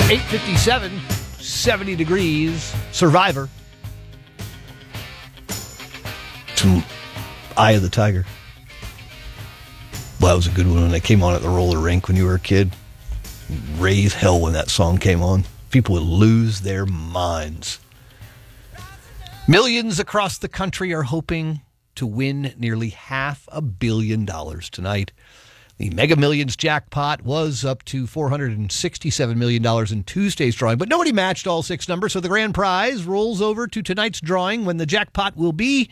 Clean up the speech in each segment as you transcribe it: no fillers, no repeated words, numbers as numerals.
8:57, 70 degrees, Survivor. Some Eye of the Tiger. Well, that was a good one when it came on at the roller rink when you were a kid. Raise hell when that song came on. People would lose their minds. Millions across the country are hoping to win nearly $500 million tonight. The Mega Millions jackpot was up to $467 million in Tuesday's drawing, but nobody matched all six numbers, so the grand prize rolls over to tonight's drawing when the jackpot will be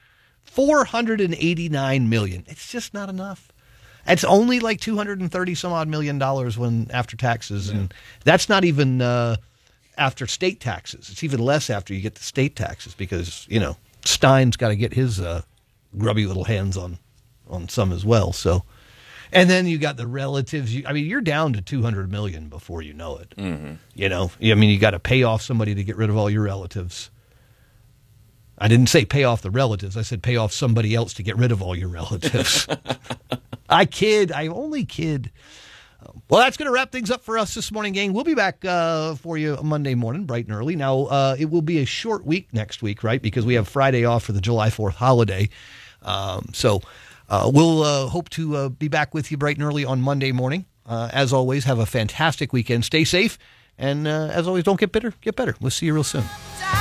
$489 million. It's just not enough. It's only like $230 some odd million when after taxes, and that's not even after state taxes. It's even less after you get the state taxes because, you know, Stein's got to get his grubby little hands on some as well, so... And then you got the relatives. You're down to $200 million before you know it. Mm-hmm. You know, you got to pay off somebody to get rid of all your relatives. I didn't say pay off the relatives. I said pay off somebody else to get rid of all your relatives. I kid. I only kid. Well, that's going to wrap things up for us this morning, gang. We'll be back for you Monday morning, bright and early. Now, it will be a short week next week, right? Because we have Friday off for the July 4th holiday. We'll hope to be back with you bright and early on Monday morning. As always, have a fantastic weekend. Stay safe. And as always, don't get bitter. Get better. We'll see you real soon.